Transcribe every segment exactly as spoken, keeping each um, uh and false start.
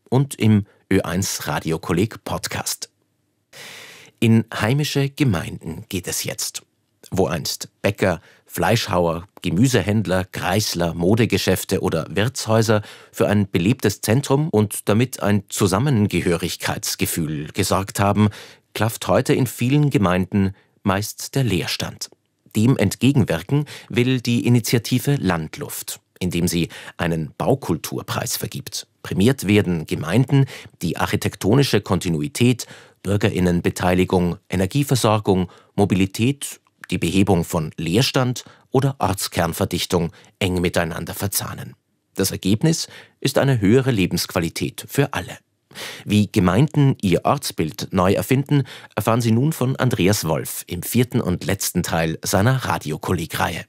und im Ö eins Radiokolleg Podcast. In heimische Gemeinden geht es jetzt. Wo einst Bäcker, Fleischhauer, Gemüsehändler, Kreisler, Modegeschäfte oder Wirtshäuser für ein belebtes Zentrum und damit ein Zusammengehörigkeitsgefühl gesorgt haben, klafft heute in vielen Gemeinden meist der Leerstand. Dem entgegenwirken will die Initiative Landluft, indem sie einen Baukulturpreis vergibt. Prämiert werden Gemeinden, die architektonische Kontinuität, Bürgerinnenbeteiligung, Energieversorgung, Mobilität, die Behebung von Leerstand oder Ortskernverdichtung eng miteinander verzahnen. Das Ergebnis ist eine höhere Lebensqualität für alle. Wie Gemeinden ihr Ortsbild neu erfinden, erfahren Sie nun von Andreas Wolf im vierten und letzten Teil seiner Radiokolleg-Reihe.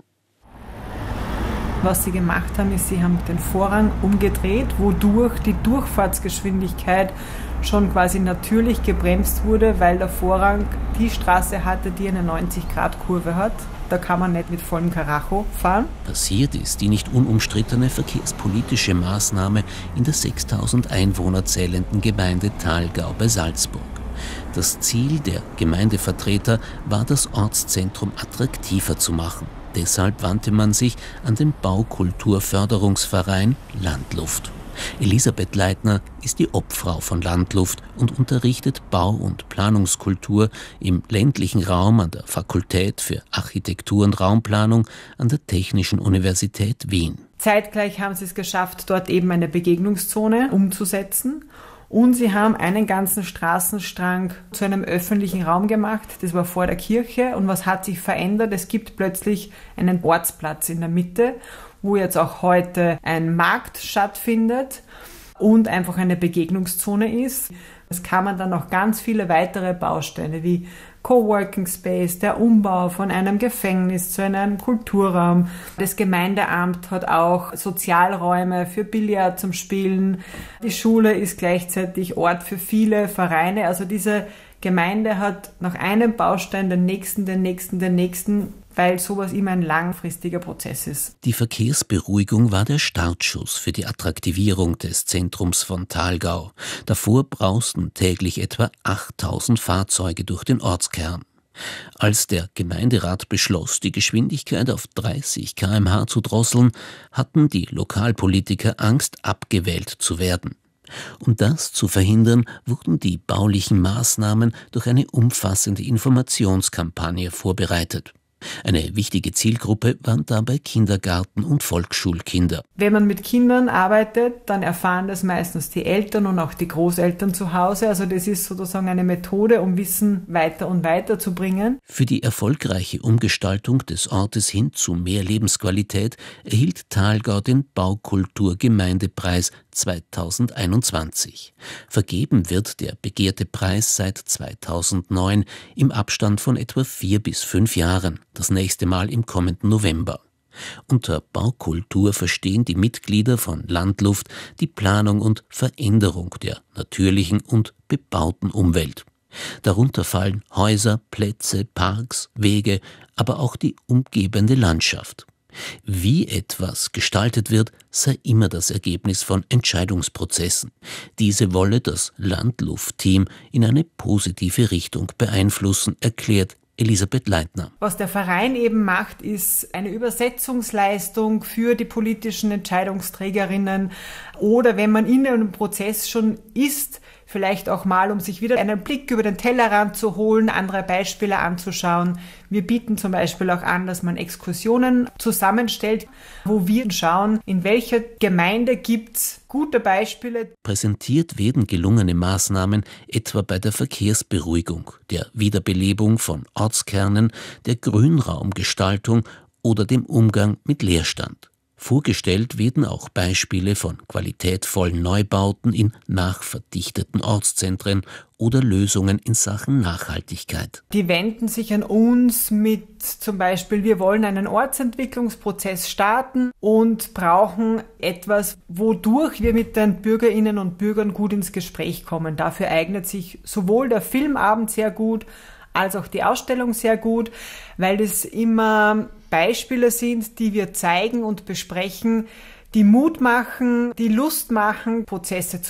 Was sie gemacht haben, ist, sie haben den Vorrang umgedreht, wodurch die Durchfahrtsgeschwindigkeit schon quasi natürlich gebremst wurde, weil der Vorrang die Straße hatte, die eine neunzig-Grad-Kurve hat. Da kann man nicht mit vollem Karacho fahren. Passiert ist die nicht unumstrittene verkehrspolitische Maßnahme in der sechstausend Einwohner zählenden Gemeinde Thalgau bei Salzburg. Das Ziel der Gemeindevertreter war, das Ortszentrum attraktiver zu machen. Deshalb wandte man sich an den Baukulturförderungsverein Landluft. Elisabeth Leitner ist die Obfrau von Landluft und unterrichtet Bau- und Planungskultur im ländlichen Raum an der Fakultät für Architektur und Raumplanung an der Technischen Universität Wien. Zeitgleich haben sie es geschafft, dort eben eine Begegnungszone umzusetzen. Und sie haben einen ganzen Straßenstrang zu einem öffentlichen Raum gemacht. Das war vor der Kirche. Und was hat sich verändert? Es gibt plötzlich einen Ortsplatz in der Mitte, wo jetzt auch heute ein Markt stattfindet und einfach eine Begegnungszone ist. Es kamen dann noch ganz viele weitere Bausteine wie Coworking Space, der Umbau von einem Gefängnis zu einem Kulturraum. Das Gemeindeamt hat auch Sozialräume für Billard zum Spielen. Die Schule ist gleichzeitig Ort für viele Vereine. Also diese Gemeinde hat nach einem Baustein den nächsten, den nächsten, den nächsten, weil sowas immer ein langfristiger Prozess ist. Die Verkehrsberuhigung war der Startschuss für die Attraktivierung des Zentrums von Thalgau. Davor brausten täglich etwa achttausend Fahrzeuge durch den Ortskern. Als der Gemeinderat beschloss, die Geschwindigkeit auf dreißig Kilometer pro Stunde zu drosseln, hatten die Lokalpolitiker Angst, abgewählt zu werden. Um das zu verhindern, wurden die baulichen Maßnahmen durch eine umfassende Informationskampagne vorbereitet. Eine wichtige Zielgruppe waren dabei Kindergarten- und Volksschulkinder. Wenn man mit Kindern arbeitet, dann erfahren das meistens die Eltern und auch die Großeltern zu Hause. Also das ist sozusagen eine Methode, um Wissen weiter und weiter zu bringen. Für die erfolgreiche Umgestaltung des Ortes hin zu mehr Lebensqualität erhielt Thalgau den Baukultur-Gemeindepreis zweitausendeinundzwanzig. Vergeben wird der begehrte Preis seit zweitausendneun im Abstand von etwa vier bis fünf Jahren, das nächste Mal im kommenden November. Unter Baukultur verstehen die Mitglieder von Landluft die Planung und Veränderung der natürlichen und bebauten Umwelt. Darunter fallen Häuser, Plätze, Parks, Wege, aber auch die umgebende Landschaft. Wie etwas gestaltet wird, sei immer das Ergebnis von Entscheidungsprozessen. Diese wolle das Landluft-Team in eine positive Richtung beeinflussen, erklärt Elisabeth Leitner. Was der Verein eben macht, ist eine Übersetzungsleistung für die politischen Entscheidungsträgerinnen oder wenn man in einem Prozess schon ist, vielleicht auch mal, um sich wieder einen Blick über den Tellerrand zu holen, andere Beispiele anzuschauen. Wir bieten zum Beispiel auch an, dass man Exkursionen zusammenstellt, wo wir schauen, in welcher Gemeinde gibt's gute Beispiele. Präsentiert werden gelungene Maßnahmen etwa bei der Verkehrsberuhigung, der Wiederbelebung von Ortskernen, der Grünraumgestaltung oder dem Umgang mit Leerstand. Vorgestellt werden auch Beispiele von qualitätvollen Neubauten in nachverdichteten Ortszentren oder Lösungen in Sachen Nachhaltigkeit. Die wenden sich an uns mit zum Beispiel, wir wollen einen Ortsentwicklungsprozess starten und brauchen etwas, wodurch wir mit den Bürgerinnen und Bürgern gut ins Gespräch kommen. Dafür eignet sich sowohl der Filmabend sehr gut, als auch die Ausstellung sehr gut, weil das immer Beispiele sind, die wir zeigen und besprechen, die Mut machen, die Lust machen, Prozesse zu